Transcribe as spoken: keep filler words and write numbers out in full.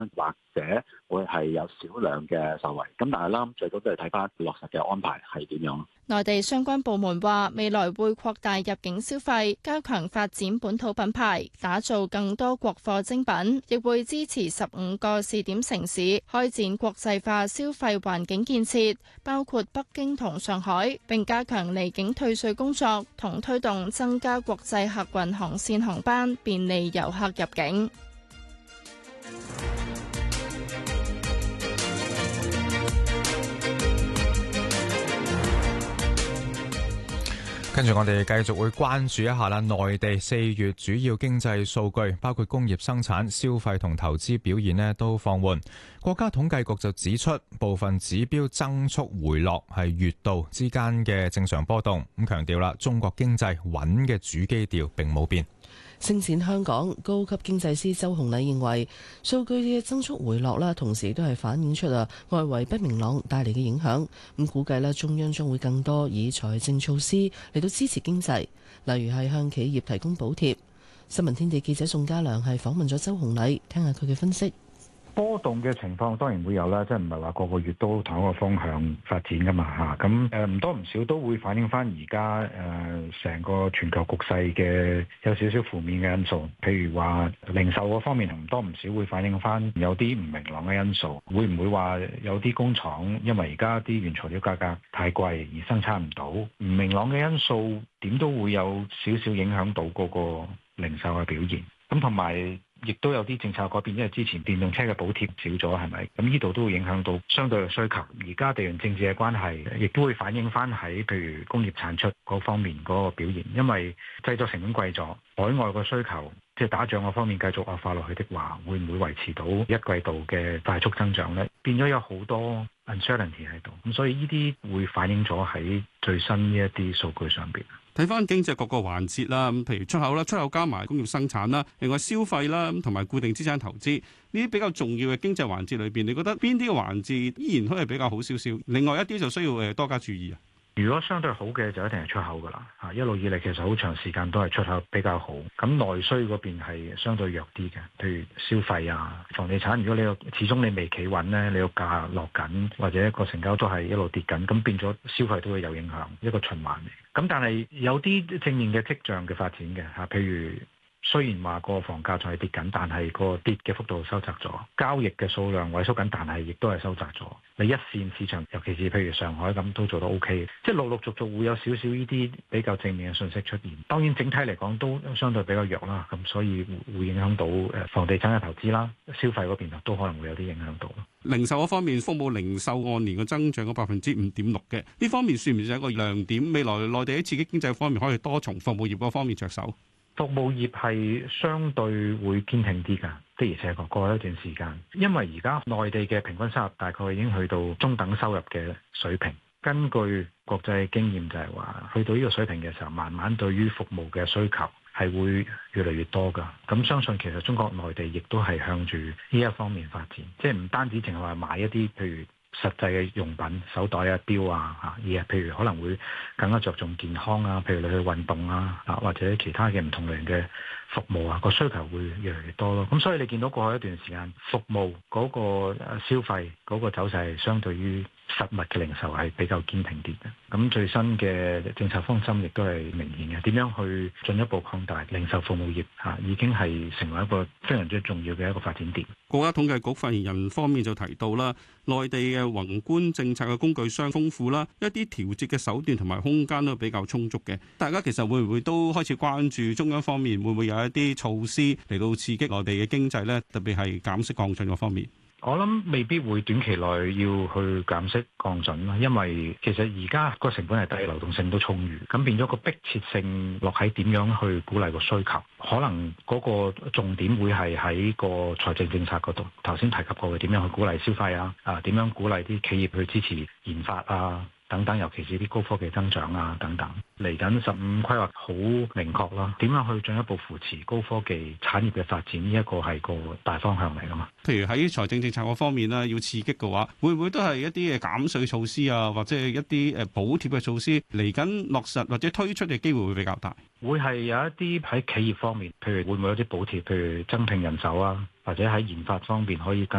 或者會係有少量嘅受惠。咁但係啦，最多都係睇翻落實嘅安排係點樣。 內地相關部門話，未來會擴大入境消費，加強發展本土品牌，打造更多國貨精品，亦會支持十五個試點城市開展國際化消費環境建設，包括北京同上海，並加強離境退稅工作，同推動增加國際客運航線航班，便利遊客入境。 跟住我哋繼續會關注一下啦，內地四月主要經濟數據，包括工業生產、消費同投資表現呢都放緩。國家統計局就指出，部分指標增速回落係月度之間嘅正常波動。咁強調啦，中國經濟穩嘅主基調並冇變。 星展香港高級經濟師周紅禮認為，數據嘅增速回落啦，同時都係反映出啊外圍不明朗帶嚟嘅影響。咁估計咧，中央將會更多以財政措施嚟到支持經濟，例如係向企業提供補貼。新聞天地記者宋家良係訪問咗周紅禮，聽下佢嘅分析。 波動嘅情況當然會有啦，即係唔係話個個月都同一個方向發展噶嘛嚇，咁誒唔多唔少都會反映翻而家誒成個全球局勢嘅有少少負面嘅因素，譬如話零售嗰方面唔多唔少會反映翻有啲唔明朗嘅因素，會唔會話有啲工廠因為而家啲原材料價格太貴而生產唔到，唔明朗嘅因素點都會有少少影響到嗰個零售嘅表現，咁同埋，亦都有啲政策改變，因為之前電動車嘅補貼少咗，係咪？咁呢度都會影響到相對嘅需求。而家地緣政治嘅關係，亦都會反映翻喺譬如工業產出嗰方面嗰個表現，因為製作成本貴咗，海外個需求即係打仗嗰方面繼續惡化落去的話，會唔會維持到一季度嘅快速增長呢？變咗有好多 uncertainty 喺度，咁所以呢啲會反映咗喺最新呢一啲數據上邊。 睇翻經濟各個環節啦，咁譬如出口啦，出口加埋工業生產啦，另外消費啦，咁同埋固定資產投資呢啲比較重要嘅經濟環節裏邊，你覺得邊啲嘅環節依然都係比較好少少？另外一啲就需要誒多加注意啊。 如果相對好嘅就一定係出口噶啦，嚇一路以嚟其實好長時間都係出口比較好。咁內需嗰邊係相對弱啲嘅，譬如消費啊、房地產。如果你個始終你未企穩咧，你個價落緊或者個成交都係一路跌緊，咁變咗消費都會有影響，一個循環嚟。咁但係有啲正面嘅跡象嘅發展嘅嚇，譬如。雖然話個房價仲係跌緊，但係個跌嘅幅度收窄咗，交易嘅數量萎縮緊，但係亦都係收窄咗。你一線市場，尤其是譬如上海咁，都做得 O K，即係陸陸續續會有少少呢啲比較正面嘅信息出現。當然整體嚟講都相對比較弱啦，咁所以會影響到誒房地產嘅投資啦，消費嗰邊都可能會有啲影響到。 零售嗰方面，服務零售按年嘅增長嘅百分之五點六嘅，呢方面算唔算一個亮點？未來內地喺刺激經濟方面，可以多從服務業嗰方面着手。 服務業係相對會堅挺啲㗎，的而且確過一段時間，因為而家內地嘅平均收入大概已經去到中等收入嘅水平。根據國際經驗就係話，去到呢個水平嘅時候，慢慢對於服務嘅需求係會越嚟越多㗎。咁相信其實中國內地亦都係向住呢一方面發展，即係唔單止淨係話買一啲譬如實際嘅用品、手袋啊、錶啊嚇，而係譬如可能會更加着重健康啊，譬如你去運動啊，啊或者其他嘅唔同類型嘅服務啊，個需求會越嚟越多咯。咁所以你見到過去一段時間，服務嗰個消費嗰個走勢，相對於實物嘅零售係比較堅挺啲嘅。咁最新嘅政策方針亦都係明顯嘅，點樣去進一步擴大零售服務業嚇，已經係成為一個非常之重要嘅一個發展點。 國家統計局發言人方面就提到啦，內地嘅宏觀政策嘅工具箱豐富啦，一啲調節嘅手段同埋空間都比較充足嘅。大家其實會唔會都開始關注中央方面會唔會有一啲措施嚟到刺激內地嘅經濟咧？特別係減息降準嗰方面。 我諗未必會短期內要去減息降準啦，因為其實而家個成本係低，流動性都充裕，咁變咗個迫切性落喺點樣去鼓勵個需求，可能嗰個重點會係喺個財政政策嗰度。頭先提及過嘅點樣去鼓勵消費啊，啊點樣鼓勵啲企業去支持研發啊。 等等，尤其是啲高科技增長啊等等。嚟緊十五規劃好明確啦，點樣去進一步扶持高科技產業嘅發展？呢一個係個大方向嚟噶嘛。 譬如喺財政政策嗰方面啦，要刺激嘅話，會唔會都係一啲嘅減稅措施啊，或者係一啲誒補貼嘅措施嚟緊落實或者推出嘅機會會比較大？ 會係有一啲喺企業方面，譬如會唔會有啲補貼，譬如增聘人手啊，或者喺研發方面可以更